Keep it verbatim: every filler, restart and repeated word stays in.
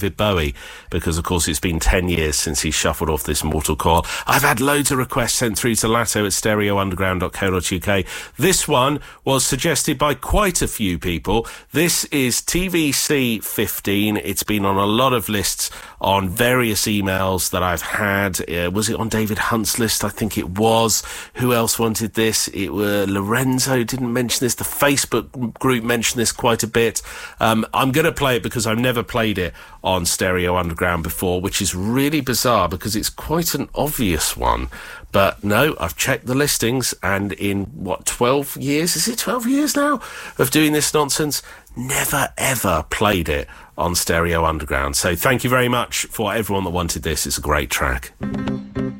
David Bowie, because of course it's been ten years since he shuffled off this mortal coil. I've had loads of requests sent through to latto at stereo underground dot co dot uk. This one was suggested by quite a few people. This is T V C fifteen. It's been on a lot of lists on various emails that I've had. Uh, was it on David Hunt's list? I think it was. Who else wanted this? It were Lorenzo didn't mention this. The Facebook group mentioned this quite a bit. Um, I'm going to play it because I've never played it on Stereo Underground before, which is really bizarre because it's quite an obvious one. But no, I've checked the listings, and in, what, twelve years? Is it twelve years now of doing this nonsense? Never, ever played it on Stereo Underground. So thank you very much for everyone that wanted this. It's a great track.